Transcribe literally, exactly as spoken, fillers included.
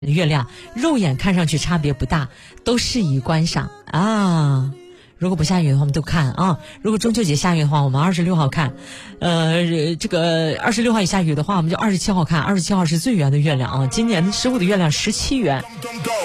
月亮肉眼看上去差别不大，都适宜观赏啊。如果不下雨的话，我们都看啊。如果中秋节下雨的话，我们二十六号看。呃，这个二十六号一下雨的话，我们就二十七号看。二十七号是最圆的月亮啊。今年十五的月亮十七圆。